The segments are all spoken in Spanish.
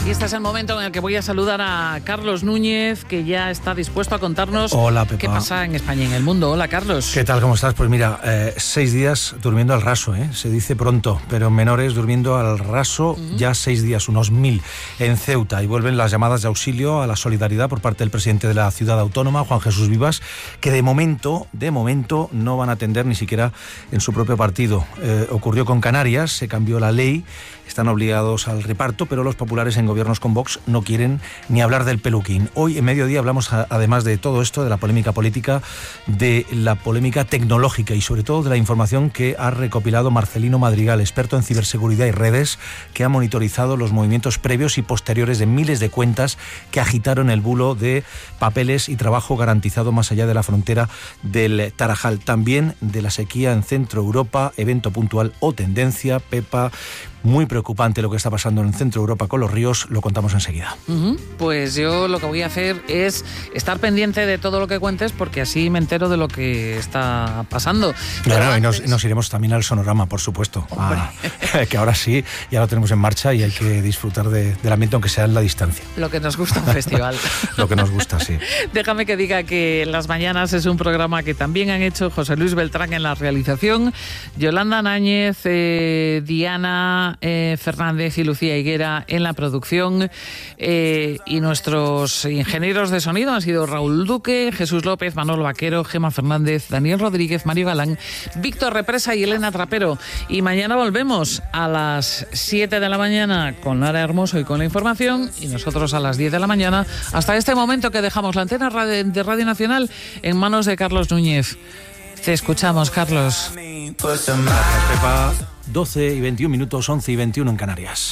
Y este es el momento en el que voy a saludar a Carlos Núñez, que ya está dispuesto a contarnos qué pasa en España y en el mundo. Hola, Carlos. ¿Qué tal? ¿Cómo estás? Pues mira, 6 días durmiendo al raso, se dice pronto, pero menores durmiendo al raso ya 6 días, unos 1000 en Ceuta. Y vuelven las llamadas de auxilio a la solidaridad por parte del presidente de la ciudad autónoma, Juan Jesús Vivas, que de momento no van a atender ni siquiera en su propio partido. Ocurrió con Canarias, se cambió la ley, están obligados al reparto, pero los populares en gobiernos con Vox no quieren ni hablar del peluquín. Hoy en Mediodía hablamos, además de todo esto, de la polémica política, de la polémica tecnológica y sobre todo de la información que ha recopilado Marcelino Madrigal, experto en ciberseguridad y redes, que ha monitorizado los movimientos previos y posteriores de miles de cuentas que agitaron el bulo de papeles y trabajo garantizado más allá de la frontera del Tarajal. También de la sequía en Centro Europa, evento puntual o tendencia. Pepa, muy preocupante lo que está pasando en Centro Europa con los ríos, lo contamos enseguida. Pues yo lo que voy a hacer es estar pendiente de todo lo que cuentes, porque así me entero de lo que está pasando. Claro, antes... y nos iremos también al Sonorama, por supuesto, que ahora sí, ya lo tenemos en marcha y hay que disfrutar del ambiente, aunque sea en la distancia. Lo que nos gusta un festival. Lo que nos gusta, sí. Déjame que diga que Las Mañanas es un programa que también han hecho José Luis Beltrán en la realización, Yolanda Náñez, Diana Fernández y Lucía Higuera en la producción, y nuestros ingenieros de sonido han sido Raúl Duque, Jesús López, Manolo Vaquero, Gemma Fernández, Daniel Rodríguez, Mario Galán, Víctor Represa y Elena Trapero. Y mañana volvemos a las 7 de la mañana con Lara Hermoso y con la información, y nosotros a las 10 de la mañana, hasta este momento que dejamos la antena de Radio Nacional en manos de Carlos Núñez. Te escuchamos, Carlos. Gracias, Pepa. 12 y 21 minutos, 11 y 21 en Canarias.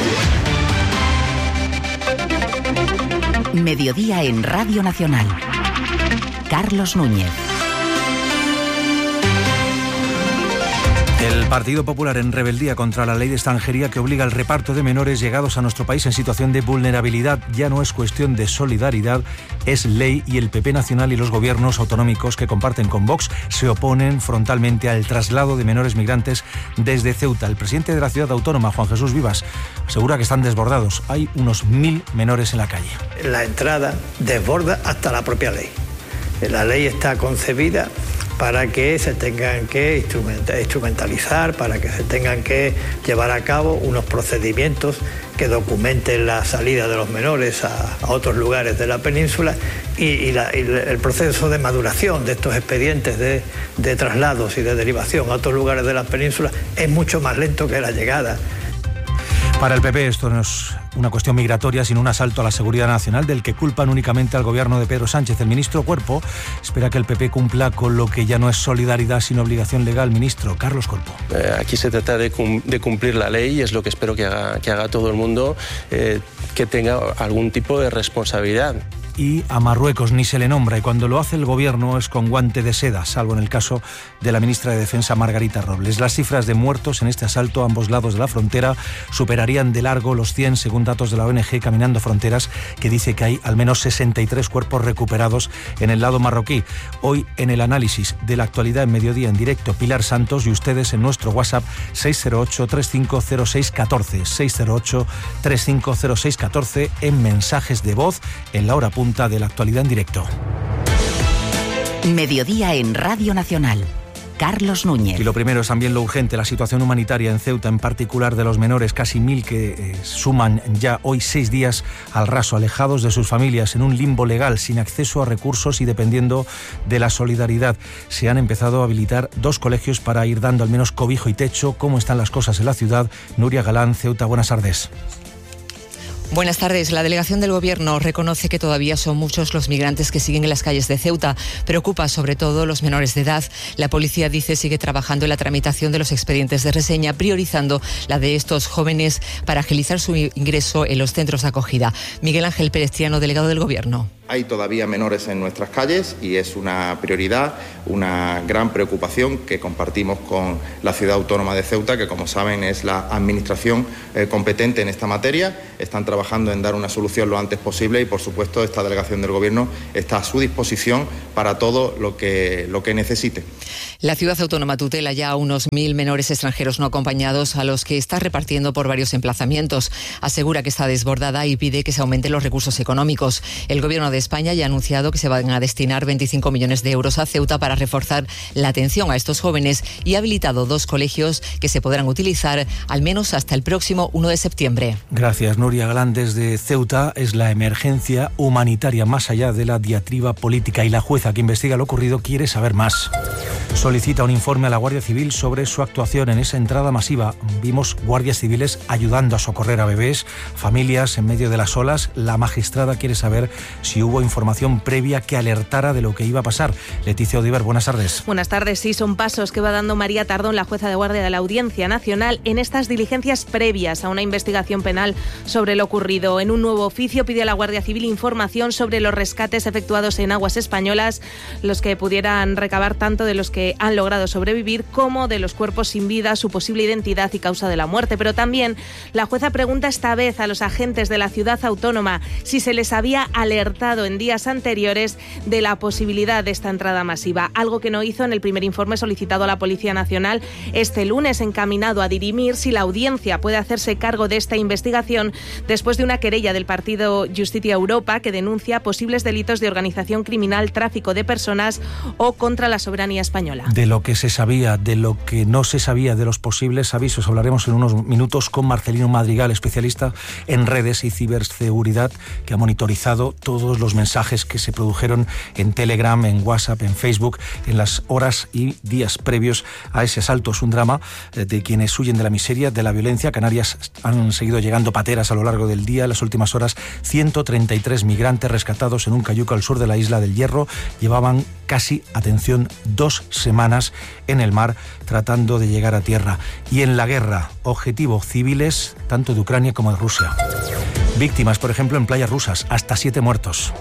Mediodía en Radio Nacional. Carlos Núñez. El Partido Popular en rebeldía contra la ley de extranjería que obliga al reparto de menores llegados a nuestro país en situación de vulnerabilidad. Ya no es cuestión de solidaridad, es ley, y el PP nacional y los gobiernos autonómicos que comparten con Vox se oponen frontalmente al traslado de menores migrantes desde Ceuta. El presidente de la ciudad autónoma, Juan Jesús Vivas, asegura que están desbordados. Hay unos 1000 menores en la calle. La entrada desborda hasta la propia ley. La ley está concebida para que se tengan que instrumentalizar, para que se tengan que llevar a cabo unos procedimientos que documenten la salida de los menores a otros lugares de la península, y el proceso de maduración de estos expedientes de traslados y de derivación a otros lugares de la península es mucho más lento que la llegada. Para el PP esto no es una cuestión migratoria, sino un asalto a la seguridad nacional del que culpan únicamente al gobierno de Pedro Sánchez. El ministro Cuerpo espera que el PP cumpla con lo que ya no es solidaridad sino obligación legal. Ministro Carlos Cuerpo. Aquí se trata de cumplir la ley, y es lo que espero que haga todo el mundo, que tenga algún tipo de responsabilidad. Y a Marruecos ni se le nombra, y cuando lo hace el gobierno es con guante de seda, salvo en el caso de la ministra de Defensa Margarita Robles. Las cifras de muertos en este asalto a ambos lados de la frontera superarían de largo los 100, según datos de la ONG Caminando Fronteras, que dice que hay al menos 63 cuerpos recuperados en el lado marroquí. Hoy en el análisis de la actualidad en Mediodía en directo, Pilar Santos, y ustedes en nuestro WhatsApp 608-350614, 608-350614, en mensajes de voz en la hora punta de la actualidad en directo. Mediodía en Radio Nacional. Carlos Núñez. Y lo primero es también lo urgente, la situación humanitaria en Ceuta, en particular de los menores, casi 1000 que suman ya hoy 6 días al raso, alejados de sus familias, en un limbo legal, sin acceso a recursos y dependiendo de la solidaridad. Se han empezado a habilitar 2 colegios para ir dando al menos cobijo y techo. ¿Cómo están las cosas en la ciudad? Nuria Galán, Ceuta, buenas tardes. Buenas tardes. La delegación del Gobierno reconoce que todavía son muchos los migrantes que siguen en las calles de Ceuta. Preocupa sobre todo los menores de edad. La policía dice sigue trabajando en la tramitación de los expedientes de reseña, priorizando la de estos jóvenes para agilizar su ingreso en los centros de acogida. Miguel Ángel Perestriano, delegado del Gobierno. Hay todavía menores en nuestras calles y es una prioridad, una gran preocupación que compartimos con la Ciudad Autónoma de Ceuta, que como saben es la administración competente en esta materia. Están trabajando en dar una solución lo antes posible y por supuesto esta delegación del Gobierno está a su disposición para todo lo que necesite. La Ciudad Autónoma tutela ya a unos 1.000 menores extranjeros no acompañados a los que está repartiendo por varios emplazamientos. Asegura que está desbordada y pide que se aumenten los recursos económicos. El Gobierno de España ya ha anunciado que se van a destinar 25 millones de euros a Ceuta para reforzar la atención a estos jóvenes y ha habilitado 2 colegios que se podrán utilizar al menos hasta el próximo 1 de septiembre. Gracias, Nuria Galán. Desde Ceuta es la emergencia humanitaria más allá de la diatriba política y la jueza que investiga lo ocurrido quiere saber más. Solicita un informe a la Guardia Civil sobre su actuación en esa entrada masiva. Vimos guardias civiles ayudando a socorrer a bebés, familias en medio de las olas. La magistrada quiere saber si hubo información previa que alertara de lo que iba a pasar. Leticia Odiver, buenas tardes. Buenas tardes. Sí, son pasos que va dando María Tardón, la jueza de guardia de la Audiencia Nacional, en estas diligencias previas a una investigación penal sobre lo ocurrido. En un nuevo oficio pide a la Guardia Civil información sobre los rescates efectuados en aguas españolas, los que pudieran recabar tanto de los que han logrado sobrevivir como de los cuerpos sin vida, su posible identidad y causa de la muerte. Pero también la jueza pregunta esta vez a los agentes de la Ciudad Autónoma si se les había alertado en días anteriores de la posibilidad de esta entrada masiva, algo que no hizo en el primer informe solicitado a la Policía Nacional este lunes, encaminado a dirimir si la Audiencia puede hacerse cargo de esta investigación después de una querella del partido Justicia Europa que denuncia posibles delitos de organización criminal, tráfico de personas o contra la soberanía española. De lo que se sabía, de lo que no se sabía, de los posibles avisos, hablaremos en unos minutos con Marcelino Madrigal, especialista en redes y ciberseguridad, que ha monitorizado todos los mensajes que se produjeron en Telegram, en WhatsApp, en Facebook, en las horas y días previos a ese asalto. Es un drama de quienes huyen de la miseria, de la violencia. Canarias han seguido llegando pateras a lo largo del día. En las últimas horas, 133 migrantes rescatados en un cayuco al sur de la isla del Hierro. Llevaban casi, atención, 2 semanas en el mar tratando de llegar a tierra. Y en la guerra, objetivo civiles tanto de Ucrania como de Rusia. Víctimas, por ejemplo, en playas rusas, hasta 7 muertos.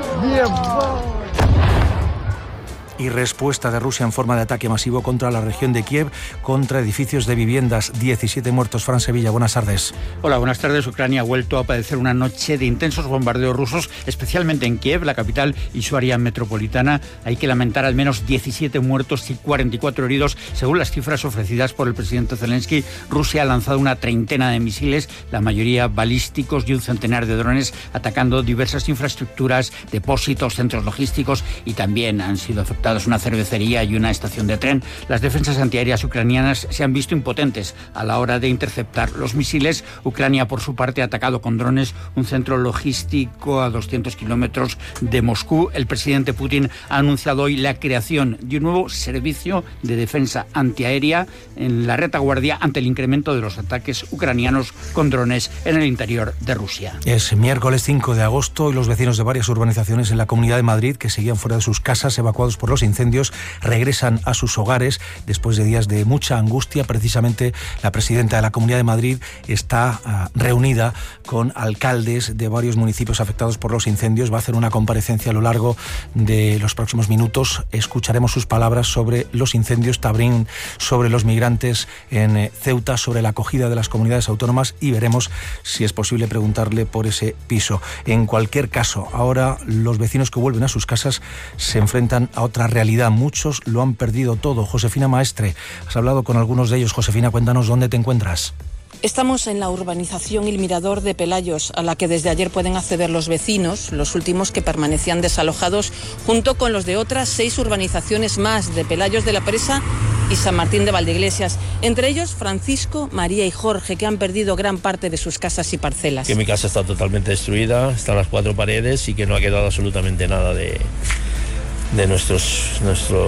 Y respuesta de Rusia en forma de ataque masivo contra la región de Kiev, contra edificios de viviendas. 17 muertos. Fran Sevilla, buenas tardes. Hola, buenas tardes. Ucrania ha vuelto a padecer una noche de intensos bombardeos rusos, especialmente en Kiev, la capital y su área metropolitana. Hay que lamentar al menos 17 muertos y 44 heridos, según las cifras ofrecidas por el presidente Zelensky. Rusia ha lanzado una treintena de misiles, la mayoría balísticos, y un centenar de drones, atacando diversas infraestructuras, depósitos, centros logísticos, y también han sido afectados una cervecería y una estación de tren. Las defensas antiaéreas ucranianas se han visto impotentes a la hora de interceptar los misiles. Ucrania, por su parte, ha atacado con drones un centro logístico a 200 kilómetros de Moscú. El presidente Putin ha anunciado hoy la creación de un nuevo servicio de defensa antiaérea en la retaguardia ante el incremento de los ataques ucranianos con drones en el interior de Rusia. Es miércoles 5 de agosto y los vecinos de varias urbanizaciones en la Comunidad de Madrid, que seguían fuera de sus casas evacuados por los incendios, regresan a sus hogares después de días de mucha angustia. Precisamente la presidenta de la Comunidad de Madrid está reunida con alcaldes de varios municipios afectados por los incendios. Va a hacer una comparecencia a lo largo de los próximos minutos. Escucharemos sus palabras sobre los incendios, también sobre los migrantes en Ceuta, sobre la acogida de las comunidades autónomas, y veremos si es posible preguntarle por ese piso. En cualquier caso, ahora los vecinos que vuelven a sus casas se enfrentan a otra realidad. Muchos lo han perdido todo. Josefina Maestre, has hablado con algunos de ellos. Josefina, cuéntanos dónde te encuentras. Estamos en la urbanización El Mirador de Pelayos, a la que desde ayer pueden acceder los vecinos, los últimos que permanecían desalojados, junto con los de otras 6 urbanizaciones más de Pelayos de la Presa y San Martín de Valdeiglesias. Entre ellos, Francisco, María y Jorge, que han perdido gran parte de sus casas y parcelas. Que mi casa está totalmente destruida, están las 4 paredes y que no ha quedado absolutamente nada de nuestros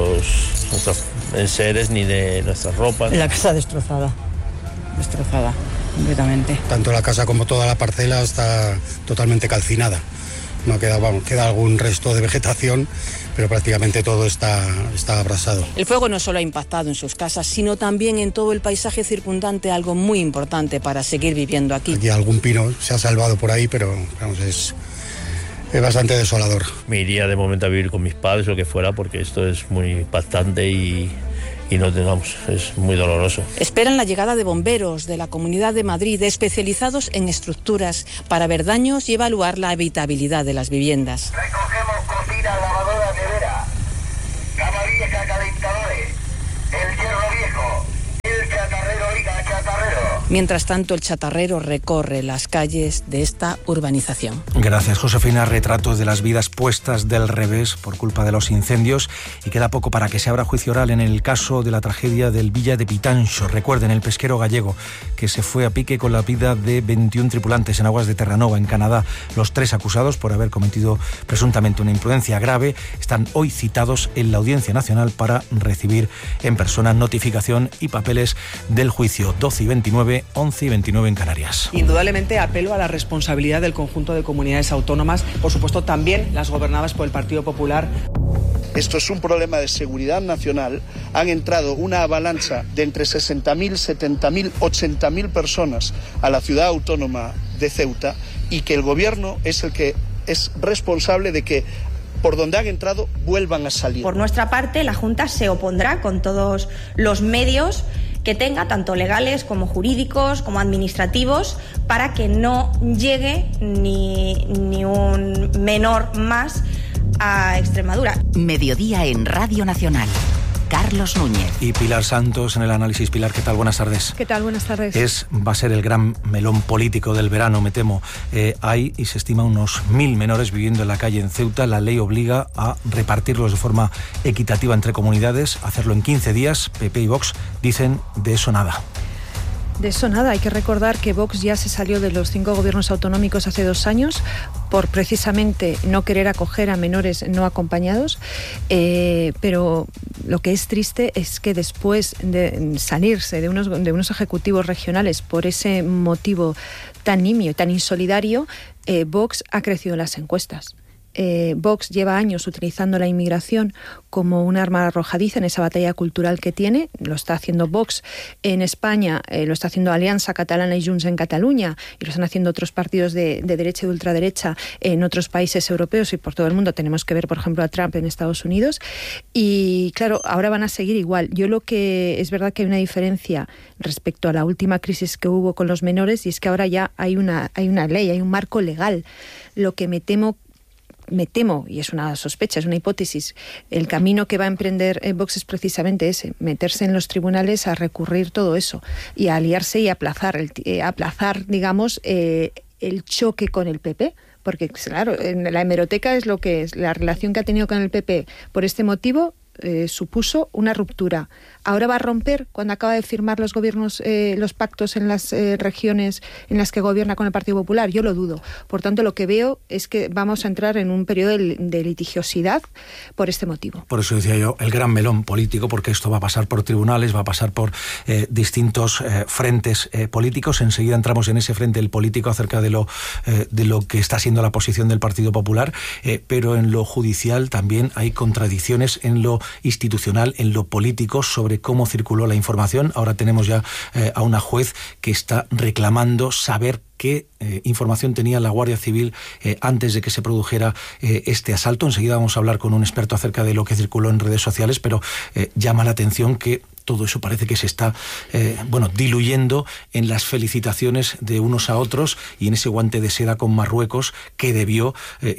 enseres ni de nuestras ropas. La casa destrozada completamente. Tanto la casa como toda la parcela está totalmente calcinada. No queda algún resto de vegetación, pero prácticamente todo está abrasado. El fuego no solo ha impactado en sus casas, sino también en todo el paisaje circundante, algo muy importante para seguir viviendo aquí. Aquí algún pino se ha salvado por ahí, pero vamos, Es bastante desolador. Me iría de momento a vivir con mis padres o lo que fuera, porque esto es muy impactante y no tengamos, es muy doloroso. Esperan la llegada de bomberos de la Comunidad de Madrid especializados en estructuras para ver daños y evaluar la habitabilidad de las viviendas. Recogemos cocina, lavadora, nevera, cama vieja, calentadores, el hierro viejo, el chatarrero, oiga, chatarrero. Mientras tanto, el chatarrero recorre las calles de esta urbanización. Gracias, Josefina. Retratos de las vidas puestas del revés por culpa de los incendios, y queda poco para que se abra juicio oral en el caso de la tragedia del Villa de Pitanxo. Recuerden, el pesquero gallego que se fue a pique con la vida de 21 tripulantes en aguas de Terranova, en Canadá. Los 3 acusados por haber cometido presuntamente una imprudencia grave están hoy citados en la Audiencia Nacional para recibir en persona notificación y papeles del juicio. 12 y 29, 11 y 29 en Canarias. Indudablemente apelo a la responsabilidad del conjunto de comunidades autónomas, por supuesto también las gobernadas por el Partido Popular. Esto es un problema de seguridad nacional. Han entrado una avalancha de entre 60.000, 70.000, 80.000 personas a la ciudad autónoma de Ceuta, y que el gobierno es el que es responsable de que por donde han entrado vuelvan a salir. Por nuestra parte, la Junta se opondrá con todos los medios que tenga, tanto legales como jurídicos, como administrativos, para que no llegue ni un menor más a Extremadura. Mediodía en Radio Nacional. Carlos Núñez. Y Pilar Santos en el análisis. Pilar, ¿qué tal? Buenas tardes. ¿Qué tal? Buenas tardes. Va a ser el gran melón político del verano, me temo. Hay, y se estima, unos 1.000 menores viviendo en la calle en Ceuta. La ley obliga a repartirlos de forma equitativa entre comunidades, hacerlo en 15 días. PP y Vox dicen de eso nada. De eso nada. Hay que recordar que Vox ya se salió de los 5 gobiernos autonómicos hace 2 años por precisamente no querer acoger a menores no acompañados, pero lo que es triste es que después de salirse de unos ejecutivos regionales por ese motivo tan nimio y tan insolidario, Vox ha crecido en las encuestas. Vox lleva años utilizando la inmigración como un arma arrojadiza en esa batalla cultural que tiene. Lo está haciendo Vox en España, lo está haciendo Alianza Catalana y Junts en Cataluña, y lo están haciendo otros partidos de derecha y de ultraderecha en otros países europeos y por todo el mundo. Tenemos que ver, por ejemplo, a Trump en Estados Unidos. Y claro, ahora van a seguir igual. Yo lo que es verdad que hay una diferencia respecto a la última crisis que hubo con los menores, y es que ahora ya hay una ley, hay un marco legal. Lo que me temo, y es una sospecha, es una hipótesis, el camino que va a emprender Vox es precisamente ese, meterse en los tribunales a recurrir todo eso y a aliarse y aplazar, digamos, el choque con el PP. Porque, claro, en la hemeroteca es lo que es. La relación que ha tenido con el PP por este motivo supuso una ruptura. Ahora va a romper cuando acaba de firmar los gobiernos, los pactos en las regiones en las que gobierna con el Partido Popular. Yo lo dudo. Por tanto, lo que veo es que vamos a entrar en un periodo de litigiosidad por este motivo. Por eso decía yo, el gran melón político, porque esto va a pasar por tribunales, va a pasar por distintos frentes políticos. Enseguida entramos en ese frente el político acerca de lo que está siendo la posición del Partido Popular, pero en lo judicial también hay contradicciones en lo institucional, en lo político, sobre cómo circuló la información. Ahora tenemos ya a una juez que está reclamando saber qué información tenía la Guardia Civil antes de que se produjera este asalto. Enseguida vamos a hablar con un experto acerca de lo que circuló en redes sociales, pero llama la atención que todo eso parece que se está diluyendo en las felicitaciones de unos a otros y en ese guante de seda con Marruecos que debió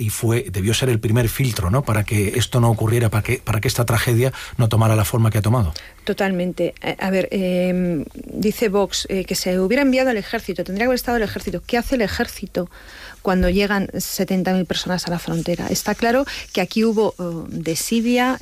ser el primer filtro, ¿no?, para que esto no ocurriera, para que esta tragedia no tomara la forma que ha tomado. Totalmente. A ver, dice Vox que se hubiera enviado al ejército, tendría que haber estado el ejército. ¿Qué hace el ejército cuando llegan 70.000 personas a la frontera? Está claro que aquí hubo desidia,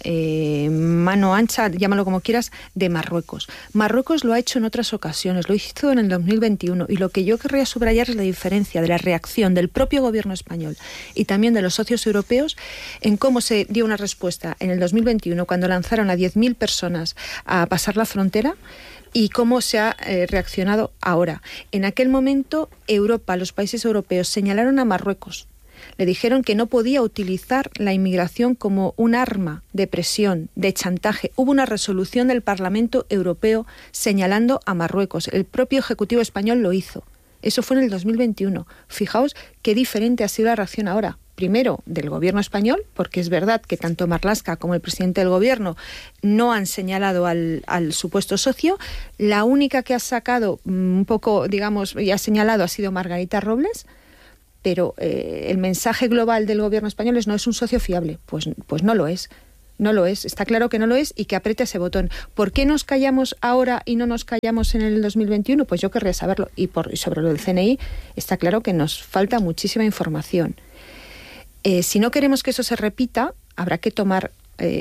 mano ancha, llámalo como quieras, de Marruecos. Marruecos lo ha hecho en otras ocasiones, lo hizo en el 2021, y lo que yo querría subrayar es la diferencia de la reacción del propio gobierno español y también de los socios europeos en cómo se dio una respuesta en el 2021 cuando lanzaron a 10.000 personas a pasar la frontera, y cómo se ha reaccionado ahora. En aquel momento, Europa, los países europeos, señalaron a Marruecos. Le dijeron que no podía utilizar la inmigración como un arma de presión, de chantaje. Hubo una resolución del Parlamento Europeo señalando a Marruecos. El propio Ejecutivo español lo hizo. Eso fue en el 2021. Fijaos qué diferente ha sido la reacción ahora. primero, del gobierno español, porque es verdad que tanto Marlaska como el presidente del gobierno no han señalado al supuesto socio. La única que ha sacado un poco, digamos, y ha señalado ha sido Margarita Robles, pero el mensaje global del gobierno español no es un socio fiable. Pues no lo es. No lo es, está claro que no lo es, y que apriete ese botón. ¿Por qué nos callamos ahora y no nos callamos en el 2021? Pues yo querría saberlo. Y sobre lo del CNI, está claro que nos falta muchísima información. Si no queremos que eso se repita, habrá que tomar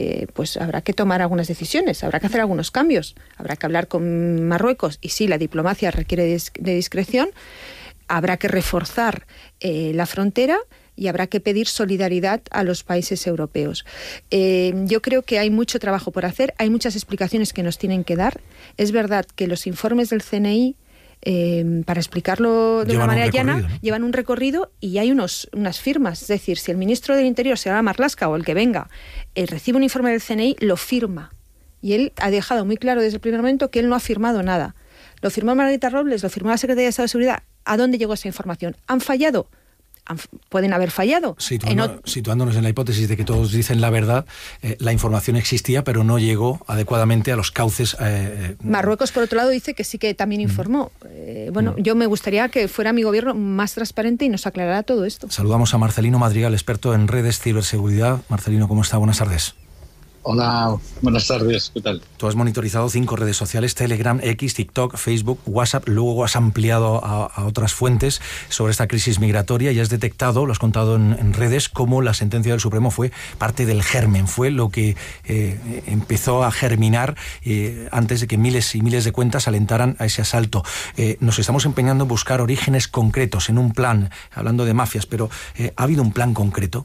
algunas decisiones, habrá que hacer algunos cambios, habrá que hablar con Marruecos, y sí, la diplomacia requiere de discreción, habrá que reforzar la frontera, y habrá que pedir solidaridad a los países europeos. Yo creo que hay mucho trabajo por hacer, hay muchas explicaciones que nos tienen que dar. Es verdad que los informes del CNI, para explicarlo de una manera llana, ¿no? Llevan un recorrido y hay unas firmas. Es decir, si el ministro del Interior, será Marlaska o el que venga, recibe un informe del CNI, lo firma. Y él ha dejado muy claro desde el primer momento que él no ha firmado nada. Lo firmó Margarita Robles, lo firmó la Secretaría de Estado de Seguridad. ¿A dónde llegó esa información? ¿Han fallado? Pueden haber fallado. Situándonos en la hipótesis de que todos dicen la verdad, la información existía, pero no llegó adecuadamente a los cauces. Marruecos, por otro lado, dice que sí que también informó. Yo me gustaría que fuera mi gobierno más transparente y nos aclarara todo esto. Saludamos a Marcelino Madrigal, experto en redes ciberseguridad. Marcelino, ¿cómo está? Buenas tardes. Hola, buenas tardes, ¿qué tal? Tú has monitorizado 5 redes sociales: Telegram, X, TikTok, Facebook, WhatsApp. Luego has ampliado a otras fuentes sobre esta crisis migratoria y has detectado, lo has contado en redes, cómo la sentencia del Supremo fue parte del germen, fue lo que empezó a germinar antes de que miles y miles de cuentas alentaran a ese asalto. Nos estamos empeñando en buscar orígenes concretos en un plan, hablando de mafias, pero ¿ha habido un plan concreto?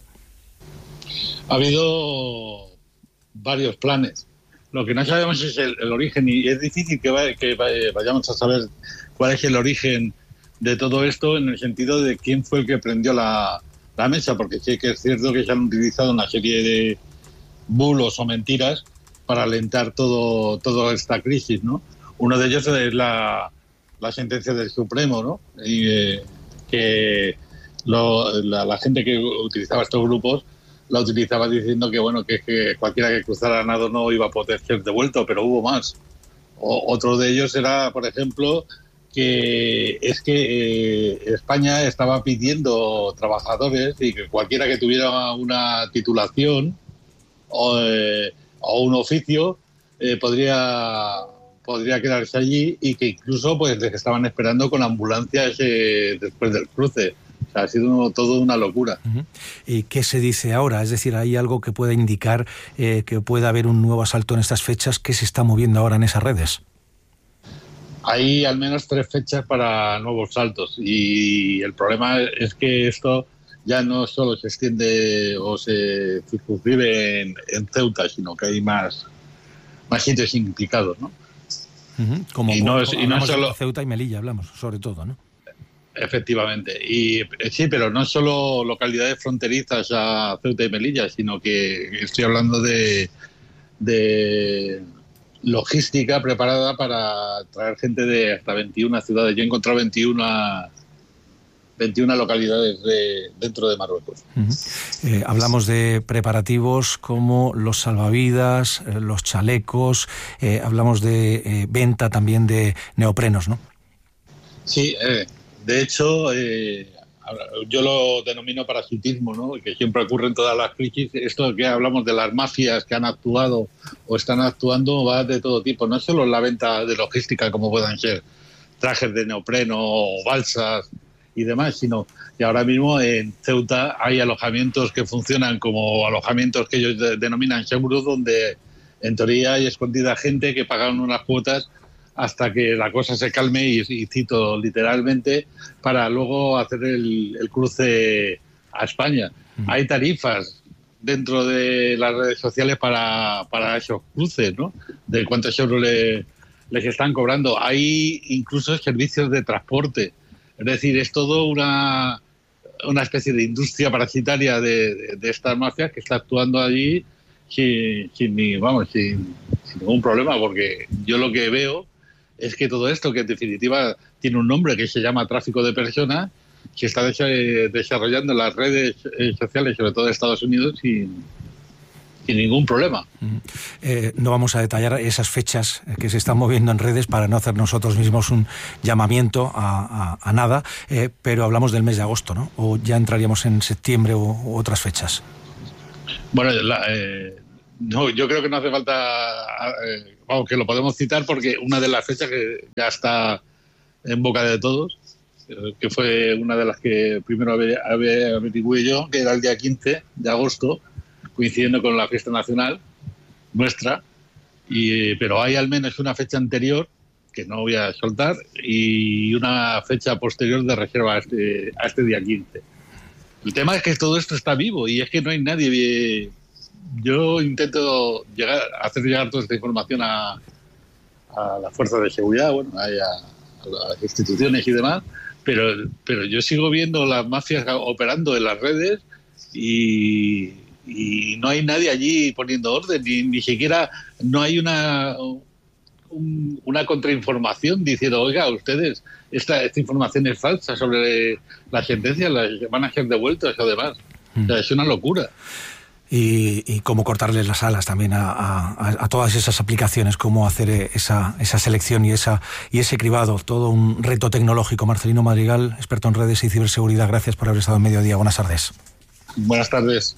Ha habido varios planes. Lo que no sabemos es el origen, y es difícil que vayamos a saber cuál es el origen de todo esto, en el sentido de quién fue el que prendió la mesa, porque sí que es cierto que se han utilizado una serie de bulos o mentiras para alentar toda esta crisis, ¿no? Uno de ellos es la sentencia del Supremo, ¿no? Y que la gente que utilizaba estos grupos la utilizaba diciendo que cualquiera que cruzara a nado no iba a poder ser devuelto, pero hubo más. Otro de ellos era, por ejemplo, que España estaba pidiendo trabajadores, y que cualquiera que tuviera una titulación o un oficio podría quedarse allí, y que incluso pues les estaban esperando con ambulancias después del cruce. Ha sido todo una locura. ¿Y qué se dice ahora? Es decir, ¿hay algo que pueda indicar que pueda haber un nuevo asalto en estas fechas? ¿Qué se está moviendo ahora en esas redes? Hay al menos 3 fechas para nuevos saltos, y el problema es que esto ya no solo se extiende o se circunscribe en Ceuta, sino que hay más sitios implicados, ¿no? Como solo Ceuta y Melilla, hablamos sobre todo, ¿no? Efectivamente. Y sí, pero no solo localidades fronterizas a Ceuta y Melilla, sino que estoy hablando de logística preparada para traer gente de hasta 21 ciudades. Yo he encontrado 21 localidades dentro de Marruecos. Hablamos de preparativos como los salvavidas, los chalecos, hablamos de venta también de neoprenos, ¿no? Sí, de hecho, yo lo denomino parasitismo, ¿no? Que siempre ocurre en todas las crisis. Esto que hablamos de las mafias que han actuado o están actuando va de todo tipo. No es solo la venta de logística, como puedan ser trajes de neopreno o balsas y demás, sino que ahora mismo en Ceuta hay alojamientos que funcionan como alojamientos que ellos denominan seguros, donde en teoría hay escondida gente que pagaron unas cuotas hasta que la cosa se calme, y cito literalmente, para luego hacer el cruce a España. Hay tarifas dentro de las redes sociales para esos cruces, ¿no? De cuántos euros les están cobrando. Hay incluso servicios de transporte. Es decir, es todo una especie de industria parasitaria de estas mafias que está actuando allí sin ningún problema, porque yo lo que veo es que todo esto, que en definitiva tiene un nombre que se llama tráfico de personas, se está desarrollando en las redes sociales, sobre todo de Estados Unidos, sin ningún problema. No vamos a detallar esas fechas que se están moviendo en redes para no hacer nosotros mismos un llamamiento a nada, pero hablamos del mes de agosto, ¿no? O ya entraríamos en septiembre u otras fechas. Bueno, no, yo creo que no hace falta, que lo podemos citar, porque una de las fechas que ya está en boca de todos, que fue una de las que primero averigüé yo, que era el día 15 de agosto, coincidiendo con la fiesta nacional nuestra, pero hay al menos una fecha anterior, que no voy a soltar, y una fecha posterior de reserva a este día 15. El tema es que todo esto está vivo y es que no hay nadie. Yo intento hacer llegar toda esta información a las fuerzas de seguridad, bueno, a las instituciones y demás, pero yo sigo viendo las mafias operando en las redes y no hay nadie allí poniendo orden, ni siquiera no hay una contrainformación diciendo, oiga, ustedes, esta información es falsa sobre las sentencias, las van a ser devueltas o demás. O sea, es una locura. Y cómo cortarles las alas también a todas esas aplicaciones, cómo hacer esa selección y ese cribado, todo un reto tecnológico. Marcelino Madrigal, experto en redes y ciberseguridad, gracias por haber estado en Mediodía. Buenas tardes. Buenas tardes.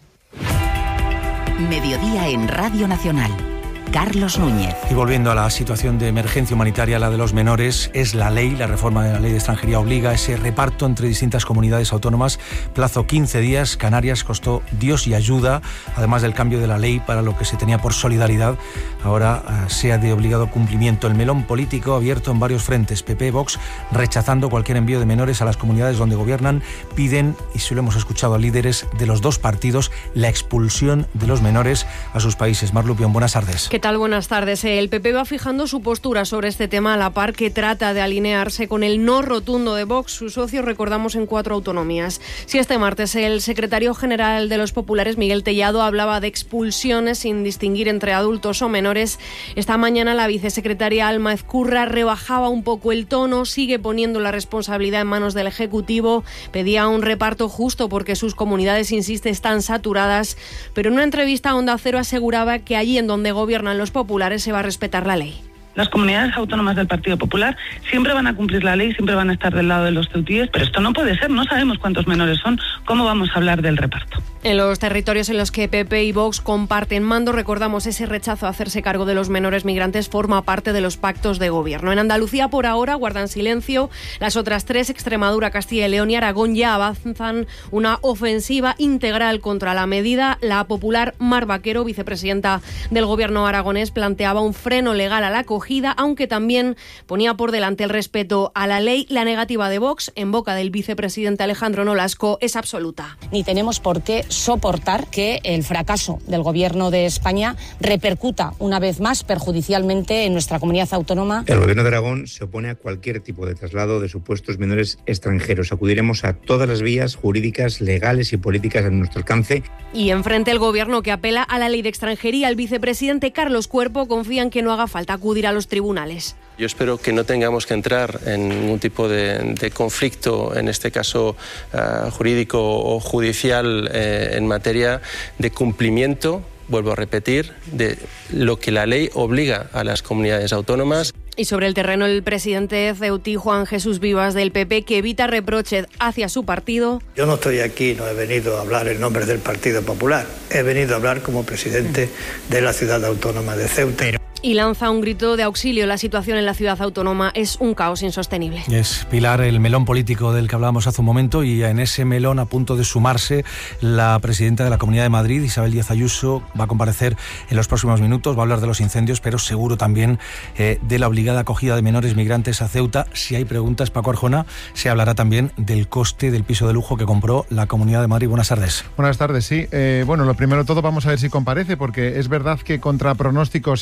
Mediodía en Radio Nacional. Carlos Núñez. Y volviendo a la situación de emergencia humanitaria, la de los menores, es la ley, la reforma de la ley de extranjería obliga a ese reparto entre distintas comunidades autónomas, plazo 15 días, Canarias costó Dios y ayuda, además del cambio de la ley para lo que se tenía por solidaridad, ahora sea de obligado cumplimiento. El melón político abierto en varios frentes, PP, Vox, rechazando cualquier envío de menores a las comunidades donde gobiernan, piden, y si lo hemos escuchado a líderes de los dos partidos, la expulsión de los menores a sus países. Mar Lupión, buenas tardes. ¿Qué tal? Buenas tardes. El PP va fijando su postura sobre este tema a la par que trata de alinearse con el no rotundo de Vox, su socio, recordamos, en 4 autonomías. Si este martes el secretario general de los populares, Miguel Tellado, hablaba de expulsiones sin distinguir entre adultos o menores, esta mañana la vicesecretaria Alma Ezcurra rebajaba un poco el tono, sigue poniendo la responsabilidad en manos del Ejecutivo, pedía un reparto justo porque sus comunidades, insiste, están saturadas, pero en una entrevista a Onda Cero aseguraba que allí en donde gobiernan los populares se va a respetar la ley. Las comunidades autónomas del Partido Popular siempre van a cumplir la ley, siempre van a estar del lado de los ceutíes, pero esto no puede ser, no sabemos cuántos menores son, ¿cómo vamos a hablar del reparto? En los territorios en los que PP y Vox comparten mando, recordamos, ese rechazo a hacerse cargo de los menores migrantes forma parte de los pactos de gobierno. En Andalucía, por ahora, guardan silencio. Las otras 3, Extremadura, Castilla y León y Aragón, ya avanzan una ofensiva integral contra la medida. La popular Mar Vaquero, vicepresidenta del gobierno aragonés, planteaba un freno legal a la acogida, aunque también ponía por delante el respeto a la ley. La negativa de Vox, en boca del vicepresidente Alejandro Nolasco, es absoluta. Ni tenemos por qué soportar que el fracaso del Gobierno de España repercuta una vez más perjudicialmente en nuestra comunidad autónoma. El Gobierno de Aragón se opone a cualquier tipo de traslado de supuestos menores extranjeros. Acudiremos a todas las vías jurídicas, legales y políticas a nuestro alcance. Y enfrente el Gobierno, que apela a la ley de extranjería, el vicepresidente Carlos Cuerpo confía en que no haga falta acudir a los tribunales. Yo espero que no tengamos que entrar en ningún tipo de conflicto, en este caso jurídico o judicial, en materia de cumplimiento, vuelvo a repetir, de lo que la ley obliga a las comunidades autónomas. Y sobre el terreno, el presidente ceutí Juan Jesús Vivas del PP, que evita reproches hacia su partido. Yo no estoy aquí, no he venido a hablar en nombre del Partido Popular, he venido a hablar como presidente de la ciudad autónoma de Ceuta. Y lanza un grito de auxilio. La situación en la ciudad autónoma es un caos insostenible. Es Pilar, el melón político del que hablábamos hace un momento, y en ese melón, a punto de sumarse, la presidenta de la Comunidad de Madrid, Isabel Díaz Ayuso, va a comparecer en los próximos minutos, va a hablar de los incendios, pero seguro también de la obligada acogida de menores migrantes a Ceuta. Si hay preguntas, Paco Arjona, se hablará también del coste del piso de lujo que compró la Comunidad de Madrid. Buenas tardes. Buenas tardes, sí. Bueno, lo primero de todo, vamos a ver si comparece, porque es verdad que contra pronóstico se ha presentado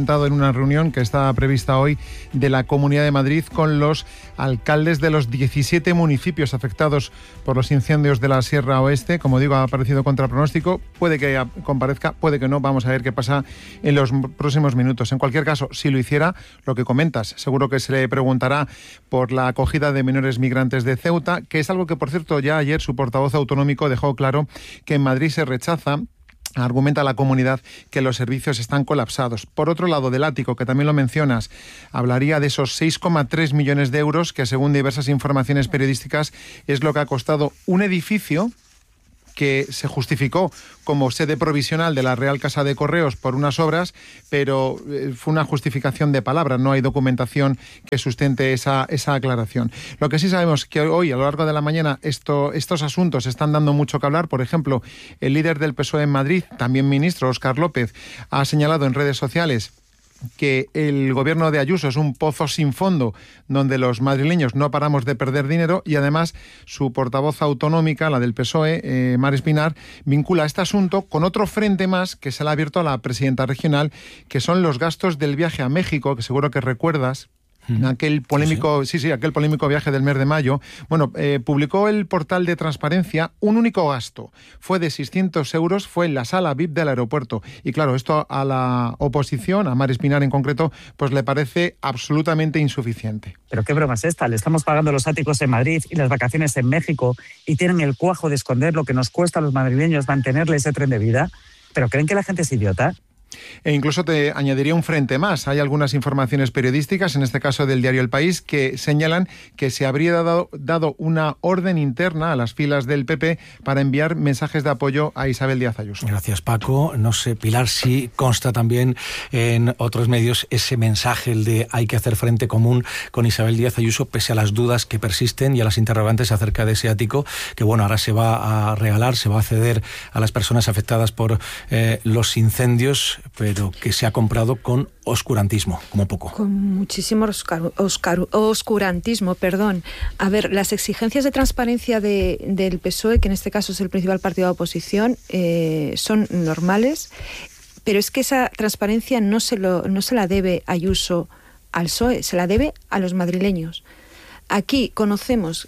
comentado en una reunión que está prevista hoy de la Comunidad de Madrid con los alcaldes de los 17 municipios afectados por los incendios de la Sierra Oeste. Como digo, ha aparecido contra pronóstico. Puede que comparezca, puede que no. Vamos a ver qué pasa en los próximos minutos. En cualquier caso, si lo hiciera, lo que comentas, seguro que se le preguntará por la acogida de menores migrantes de Ceuta, que es algo que, por cierto, ya ayer su portavoz autonómico dejó claro que en Madrid se rechaza. Argumenta la comunidad que los servicios están colapsados. Por otro lado, del ático, que también lo mencionas, hablaría de esos 6,3 millones de euros que, según diversas informaciones periodísticas, es lo que ha costado un edificio que se justificó como sede provisional de la Real Casa de Correos por unas obras, pero fue una justificación de palabra, no hay documentación que sustente esa aclaración. Lo que sí sabemos es que hoy, a lo largo de la mañana, estos asuntos están dando mucho que hablar. Por ejemplo, el líder del PSOE en Madrid, también ministro, Óscar López, ha señalado en redes sociales que el gobierno de Ayuso es un pozo sin fondo donde los madrileños no paramos de perder dinero, y además su portavoz autonómica, la del PSOE, Mar Espinar, vincula este asunto con otro frente más que se le ha abierto a la presidenta regional, que son los gastos del viaje a México, que seguro que recuerdas. Aquel polémico, aquel polémico viaje del mes de mayo. Bueno, publicó el portal de Transparencia un único gasto. Fue de 600 euros, fue en la sala VIP del aeropuerto. Y claro, esto a la oposición, a Mar Espinar en concreto, pues le parece absolutamente insuficiente. Pero qué broma es esta, le estamos pagando los áticos en Madrid y las vacaciones en México y tienen el cuajo de esconder lo que nos cuesta a los madrileños mantenerle ese tren de vida. ¿Pero creen que la gente es idiota? E incluso te añadiría un frente más. Hay algunas informaciones periodísticas, en este caso del diario El País, que señalan que se habría dado una orden interna a las filas del PP para enviar mensajes de apoyo a Isabel Díaz Ayuso. Gracias, Paco. No sé, Pilar, si consta también en otros medios ese mensaje, el de hay que hacer frente común con Isabel Díaz Ayuso, pese a las dudas que persisten y a las interrogantes acerca de ese ático, que bueno, ahora se va a regalar, se va a ceder a las personas afectadas por los incendios, pero que se ha comprado con oscurantismo, como poco. Con muchísimo oscurantismo, perdón. A ver, las exigencias de transparencia del PSOE, que en este caso es el principal partido de oposición, son normales, pero es que esa transparencia no se la debe Ayuso al PSOE, se la debe a los madrileños. Aquí conocemos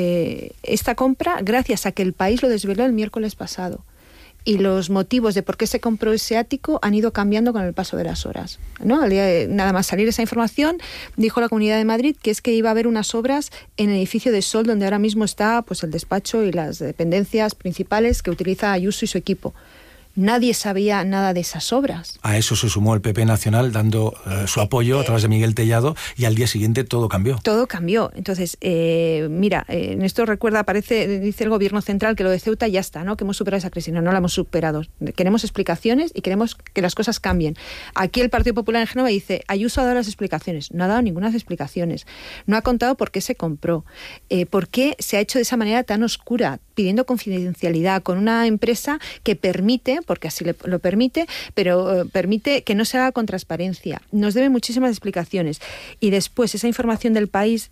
esta compra gracias a que El País lo desveló el miércoles pasado. Y los motivos de por qué se compró ese ático han ido cambiando con el paso de las horas, ¿no? Nada más salir esa información, dijo la Comunidad de Madrid que es que iba a haber unas obras en el edificio de Sol, donde ahora mismo está pues el despacho y las dependencias principales que utiliza Ayuso y su equipo. Nadie sabía nada de esas obras. A eso se sumó el PP Nacional dando su apoyo a través de Miguel Tellado, y al día siguiente todo cambió. Todo cambió. Entonces, mira, en esto dice el Gobierno Central que lo de Ceuta ya está, ¿no? Que hemos superado esa crisis. No la hemos superado. Queremos explicaciones y queremos que las cosas cambien. Aquí el Partido Popular en Génova dice, Ayuso ha dado las explicaciones. No ha dado ninguna explicaciones. No ha contado por qué se compró. Por qué se ha hecho de esa manera tan oscura, pidiendo confidencialidad con una empresa que permite, porque así lo permite, pero permite que no se haga con transparencia. Nos debe muchísimas explicaciones. Y después esa información del País,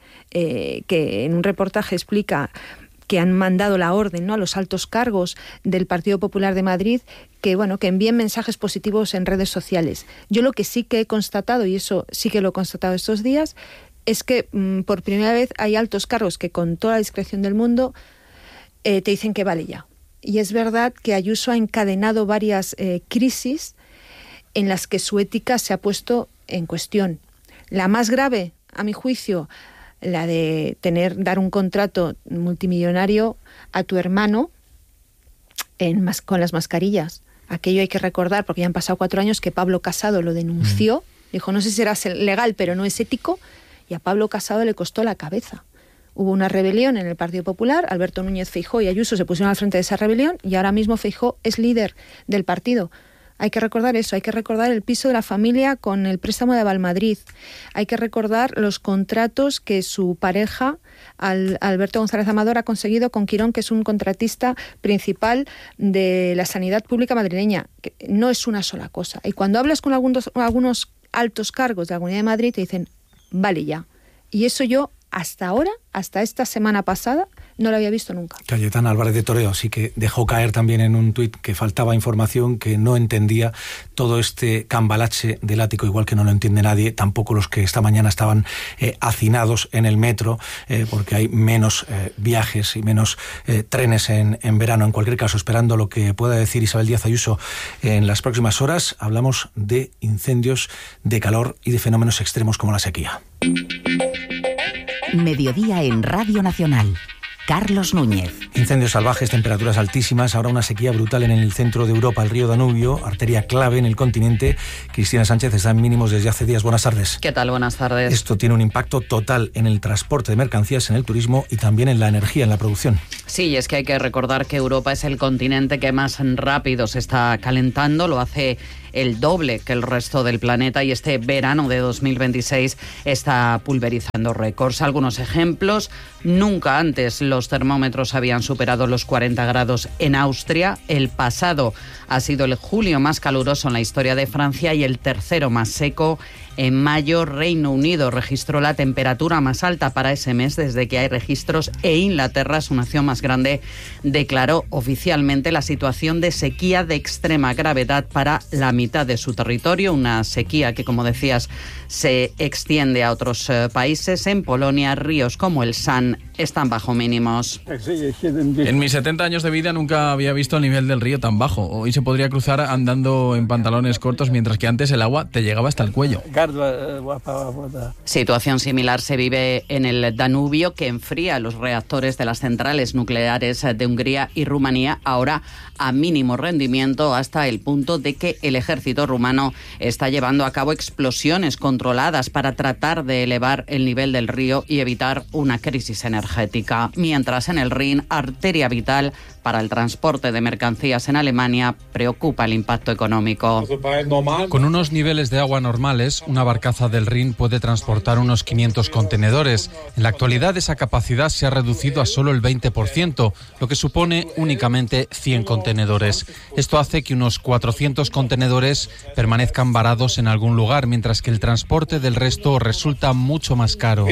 que en un reportaje explica que han mandado la orden, ¿no?, a los altos cargos del Partido Popular de Madrid, que envíen mensajes positivos en redes sociales. Yo lo que sí que he constatado, y eso sí que lo he constatado estos días, es que por primera vez hay altos cargos que con toda la discreción del mundo te dicen que vale ya. Y es verdad que Ayuso ha encadenado varias crisis en las que su ética se ha puesto en cuestión. La más grave, a mi juicio, la de dar un contrato multimillonario a tu hermano con las mascarillas. Aquello hay que recordar, porque ya han pasado 4 años, que Pablo Casado lo denunció. Dijo, no sé si será legal, pero no es ético. Y a Pablo Casado le costó la cabeza. Hubo una rebelión en el Partido Popular, Alberto Núñez Feijóo y Ayuso se pusieron al frente de esa rebelión, y ahora mismo Feijóo es líder del partido. Hay que recordar eso, hay que recordar el piso de la familia con el préstamo de Valmadrid, hay que recordar los contratos que su pareja, Alberto González Amador, ha conseguido con Quirón, que es un contratista principal de la sanidad pública madrileña. Que no es una sola cosa. Y cuando hablas con algunos altos cargos de la Comunidad de Madrid te dicen, vale ya. Y eso yo hasta ahora, hasta esta semana pasada, no lo había visto nunca. Cayetana Álvarez de Toledo sí que dejó caer también en un tuit que faltaba información, que no entendía todo este cambalache del ático, igual que no lo entiende nadie, tampoco los que esta mañana estaban hacinados en el metro, porque hay menos viajes y menos trenes en verano. En cualquier caso, esperando lo que pueda decir Isabel Díaz Ayuso en las próximas horas, hablamos de incendios, de calor y de fenómenos extremos como la sequía. Mediodía en Radio Nacional. Carlos Núñez. Incendios salvajes, temperaturas altísimas, ahora una sequía brutal en el centro de Europa, el río Danubio, arteria clave en el continente. Cristina Sánchez está en mínimos desde hace días. Buenas tardes. ¿Qué tal? Buenas tardes. Esto tiene un impacto total en el transporte de mercancías, en el turismo y también en la energía, en la producción. Sí, y es que hay que recordar que Europa es el continente que más rápido se está calentando, lo hace el doble que el resto del planeta, y este verano de 2026 está pulverizando récords. Algunos ejemplos: nunca antes los termómetros habían superado los 40 grados en Austria. El pasado ha sido el julio más caluroso en la historia de Francia y el tercero más seco. En mayo, Reino Unido registró la temperatura más alta para ese mes desde que hay registros, e Inglaterra, su nación más grande, declaró oficialmente la situación de sequía de extrema gravedad para la mitad de su territorio. Una sequía que, como decías, se extiende a otros países. En Polonia, ríos como el San están bajo mínimos. En mis 70 años de vida nunca había visto el nivel del río tan bajo. Hoy se podría cruzar andando en pantalones cortos, mientras que antes el agua te llegaba hasta el cuello. Situación similar se vive en el Danubio, que enfría los reactores de las centrales nucleares de Hungría y Rumanía, ahora a mínimo rendimiento, hasta el punto de que el ejército rumano está llevando a cabo explosiones controladas para tratar de elevar el nivel del río y evitar una crisis energética. Mientras en el Rin, arteria vital para el transporte de mercancías en Alemania, preocupa el impacto económico. Con unos niveles de agua normales, una barcaza del Rin puede transportar unos 500 contenedores. En la actualidad, esa capacidad se ha reducido a solo el 20%, lo que supone únicamente 100 contenedores. Esto hace que unos 400 contenedores permanezcan varados en algún lugar, mientras que el transporte del resto resulta mucho más caro.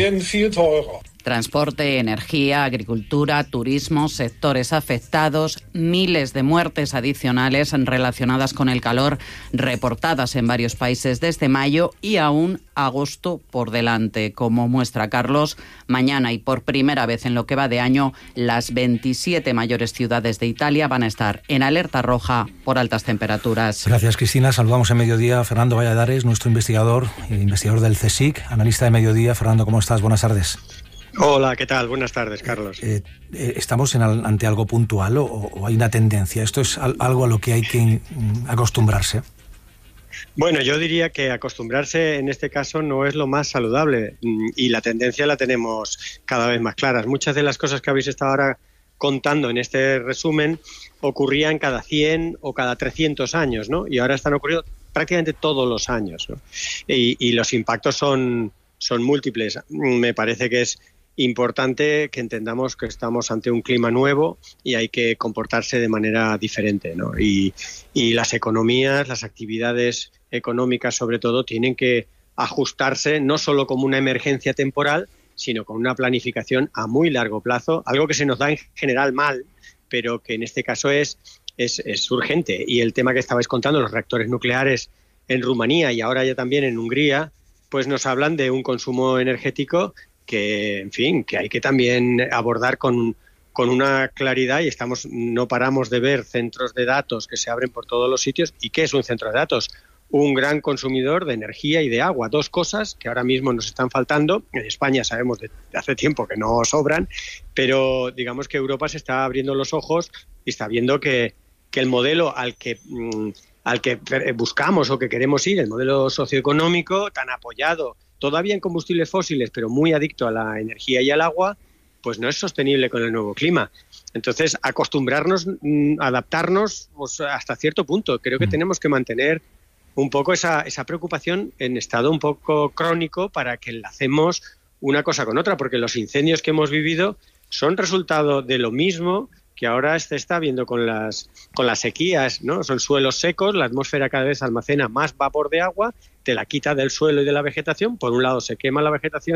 Transporte, energía, agricultura, turismo, sectores afectados, miles de muertes adicionales relacionadas con el calor reportadas en varios países desde mayo, y aún agosto por delante. Como muestra Carlos, mañana y por primera vez en lo que va de año, las 27 mayores ciudades de Italia van a estar en alerta roja por altas temperaturas. Gracias, Cristina. Saludamos en Mediodía a Fernando Valladares, nuestro investigador del CSIC, analista de Mediodía. Fernando, ¿cómo estás? Buenas tardes. Hola, ¿qué tal? Buenas tardes, Carlos. ¿Estamos ante algo puntual o hay una tendencia? ¿Esto es algo a lo que hay que acostumbrarse? Bueno, yo diría que acostumbrarse en este caso no es lo más saludable, y la tendencia la tenemos cada vez más claras. Muchas de las cosas que habéis estado ahora contando en este resumen ocurrían cada 100 o cada 300 años, ¿no? Y ahora están ocurriendo prácticamente todos los años, ¿no? Y los impactos son múltiples. Me parece que es importante que entendamos que estamos ante un clima nuevo y hay que comportarse de manera diferente, ¿no? Y las economías, las actividades económicas sobre todo, tienen que ajustarse no solo como una emergencia temporal, sino con una planificación a muy largo plazo, algo que se nos da en general mal, pero que en este caso es urgente. Y el tema que estabais contando, los reactores nucleares en Rumanía y ahora ya también en Hungría, pues nos hablan de un consumo energético que, en fin, que hay que también abordar con una claridad, y no paramos de ver centros de datos que se abren por todos los sitios. ¿Y qué es un centro de datos? Un gran consumidor de energía y de agua, dos cosas que ahora mismo nos están faltando. En España sabemos de hace tiempo que no sobran, pero digamos que Europa se está abriendo los ojos y está viendo que el modelo al que buscamos o que queremos ir, el modelo socioeconómico tan apoyado todavía en combustibles fósiles, pero muy adicto a la energía y al agua, pues no es sostenible con el nuevo clima. Entonces, acostumbrarnos, adaptarnos, pues, hasta cierto punto. Creo que tenemos que mantener un poco esa preocupación en estado un poco crónico para que enlacemos una cosa con otra, porque los incendios que hemos vivido son resultado de lo mismo que ahora se está viendo con las sequías, ¿no? Son suelos secos, la atmósfera cada vez almacena más vapor de agua, te la quita del suelo y de la vegetación. Por un lado se quema la vegetación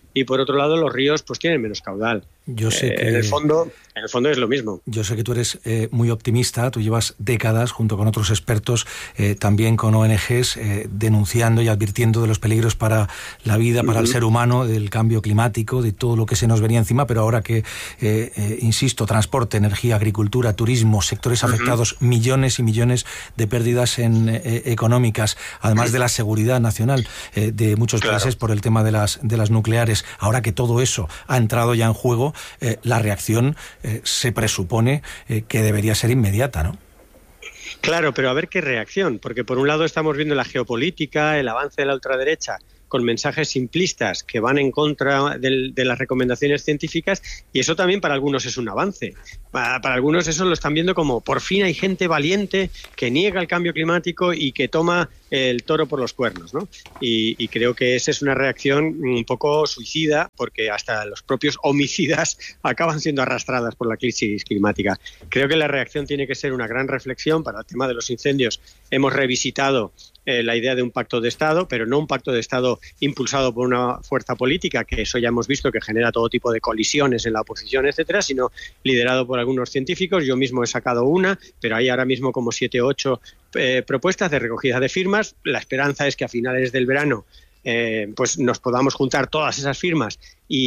y por otro lado los ríos pues tienen menos caudal. Yo sé que... En el fondo es lo mismo. Yo sé que tú eres muy optimista, tú llevas décadas junto con otros expertos, también con ONGs, denunciando y advirtiendo de los peligros para la vida, para el ser humano, del cambio climático, de todo lo que se nos venía encima, pero ahora que, insisto, transporte, energía, agricultura, turismo, sectores afectados, millones y millones de pérdidas económicas, además de la seguridad nacional de muchos países por el tema de las nucleares. Ahora que todo eso ha entrado ya en juego, la reacción se presupone que debería ser inmediata, ¿no? Claro, pero a ver qué reacción, porque por un lado estamos viendo la geopolítica, el avance de la ultraderecha con mensajes simplistas que van en contra de las recomendaciones científicas, y eso también para algunos es un avance. Para algunos eso lo están viendo como por fin hay gente valiente que niega el cambio climático y que toma el toro por los cuernos, ¿no? Y creo que esa es una reacción un poco suicida, porque hasta los propios homicidas acaban siendo arrastradas por la crisis climática. Creo que la reacción tiene que ser una gran reflexión. Para el tema de los incendios hemos revisitado la idea de un pacto de Estado, pero no un pacto de Estado impulsado por una fuerza política, que eso ya hemos visto que genera todo tipo de colisiones en la oposición, etcétera, sino liderado por algunos científicos. Yo mismo he sacado una, pero hay ahora mismo como 7 o 8 propuestas de recogida de firmas. La esperanza es que a finales del verano pues nos podamos juntar todas esas firmas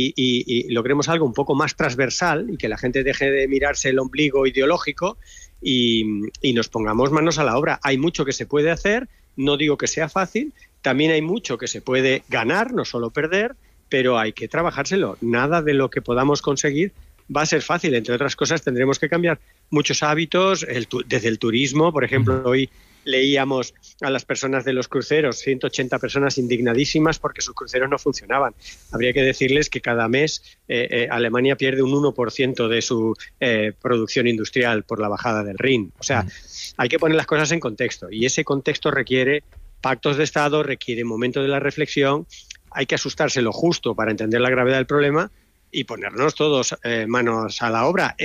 y logremos algo un poco más transversal, y que la gente deje de mirarse el ombligo ideológico y nos pongamos manos a la obra. Hay mucho que se puede hacer, no digo que sea fácil, también hay mucho que se puede ganar, no solo perder, pero hay que trabajárselo. Nada de lo que podamos conseguir va a ser fácil. Entre otras cosas, tendremos que cambiar muchos hábitos, desde el turismo. Por ejemplo, hoy leíamos a las personas de los cruceros, 180 personas indignadísimas porque sus cruceros no funcionaban. Habría que decirles que cada mes Alemania pierde un 1% de su producción industrial por la bajada del Rin. O sea, hay que poner las cosas en contexto, y ese contexto requiere pactos de Estado, requiere momento de la reflexión. Hay que asustarse lo justo para entender la gravedad del problema y ponernos todos manos a la obra,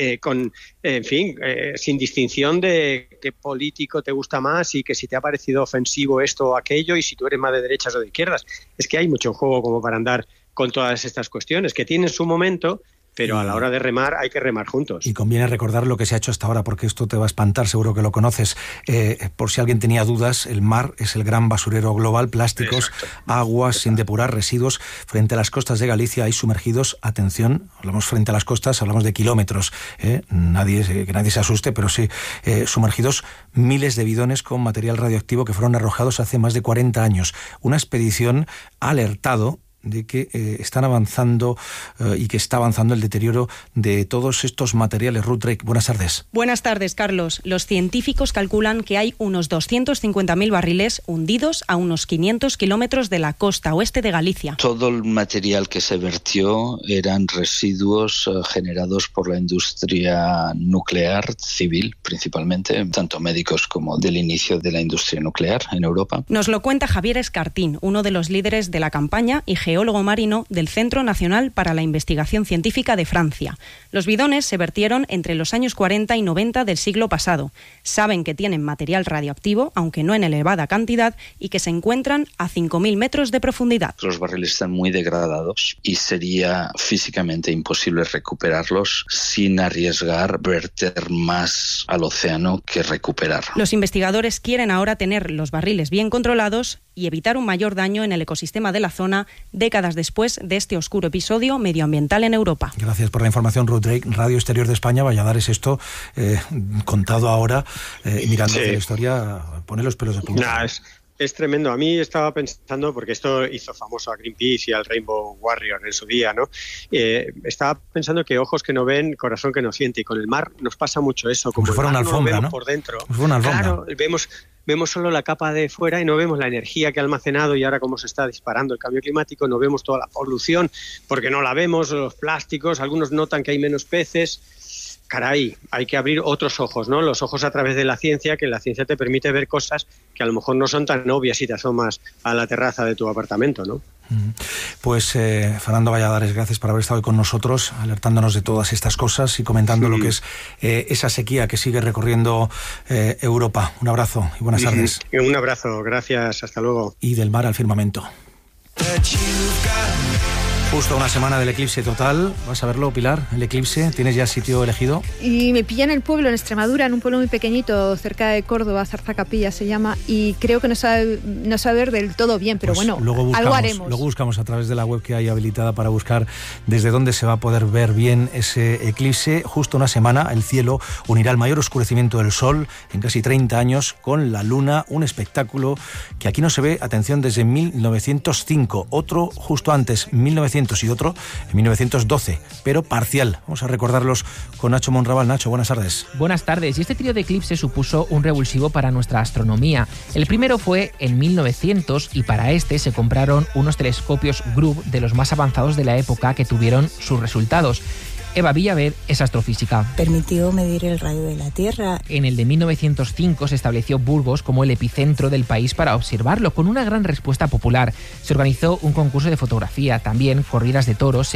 sin distinción de qué político te gusta más y que si te ha parecido ofensivo esto o aquello, y si tú eres más de derechas o de izquierdas. Es que hay mucho juego como para andar con todas estas cuestiones, que tienen su momento, pero a la hora de remar hay que remar juntos. Y conviene recordar lo que se ha hecho hasta ahora, porque esto te va a espantar, seguro que lo conoces. Por si alguien tenía dudas, el mar es el gran basurero global, plásticos, aguas sin depurar, residuos. Frente a las costas de Galicia hay sumergidos, atención, hablamos frente a las costas, hablamos de kilómetros, que nadie se asuste, pero sí, sumergidos miles de bidones con material radioactivo que fueron arrojados hace más de 40 años. Una expedición ha alertado de que están avanzando y que está avanzando el deterioro de todos estos materiales. Ruth Drake, buenas tardes. Buenas tardes, Carlos. Los científicos calculan que hay unos 250.000 barriles hundidos a unos 500 kilómetros de la costa oeste de Galicia. Todo el material que se vertió eran residuos generados por la industria nuclear civil, principalmente, tanto médicos como del inicio de la industria nuclear en Europa. Nos lo cuenta Javier Escartín, uno de los líderes de la campaña y geólogo marino del Centro Nacional para la Investigación Científica de Francia. Los bidones se vertieron entre los años 40 y 90 del siglo pasado. Saben que tienen material radioactivo, aunque no en elevada cantidad, y que se encuentran a 5.000 metros de profundidad. Los barriles están muy degradados y sería físicamente imposible recuperarlos sin arriesgar verter más al océano que recuperar. Los investigadores quieren ahora tener los barriles bien controlados y evitar un mayor daño en el ecosistema de la zona décadas después de este oscuro episodio medioambiental en Europa. Gracias por la información, Ruth Drake. Radio Exterior de España, Valladares, esto contado ahora, mirando la historia, pone los pelos de punta. Es tremendo. A mí estaba pensando, porque esto hizo famoso a Greenpeace y al Rainbow Warrior en su día, ¿no? Estaba pensando que ojos que no ven, corazón que no siente, y con el mar nos pasa mucho eso. Como si fuera una alfombra, ¿no? Por dentro. Como si fuera una alfombra. Claro, vemos solo la capa de fuera y no vemos la energía que ha almacenado, y ahora cómo se está disparando el cambio climático, no vemos toda la polución porque no la vemos, los plásticos, algunos notan que hay menos peces. Caray, hay que abrir otros ojos, ¿no? Los ojos a través de la ciencia, que la ciencia te permite ver cosas que a lo mejor no son tan obvias si te asomas a la terraza de tu apartamento, ¿no? Pues Fernando Valladares, gracias por haber estado hoy con nosotros, alertándonos de todas estas cosas y comentando lo que es esa sequía que sigue recorriendo Europa. Un abrazo y buenas tardes. Un abrazo, gracias, hasta luego. Y del mar al firmamento. Justo una semana del eclipse total. ¿Vas a verlo, Pilar? El eclipse. ¿Tienes ya sitio elegido? Y me pilla en el pueblo, en Extremadura, en un pueblo muy pequeñito, cerca de Córdoba, Zarzacapilla se llama, y creo que no sabe ver del todo bien, pero pues bueno, luego algo haremos. Luego buscamos a través de la web que hay habilitada para buscar desde dónde se va a poder ver bien ese eclipse. Justo una semana el cielo unirá el mayor oscurecimiento del sol en casi 30 años con la luna, un espectáculo que aquí no se ve, atención, desde 1905, otro justo antes, 1900 y otro en 1912, pero parcial. Vamos a recordarlos con Nacho Monraval. Nacho, buenas tardes. Buenas tardes. Y este trío de eclipses supuso un revulsivo para nuestra astronomía. El primero fue en 1900 y para este se compraron unos telescopios Grub de los más avanzados de la época que tuvieron sus resultados. Eva Villaved es astrofísica. Permitió medir el radio de la Tierra. En el de 1905 se estableció Burgos como el epicentro del país para observarlo, con una gran respuesta popular. Se organizó un concurso de fotografía, también corridas de toros.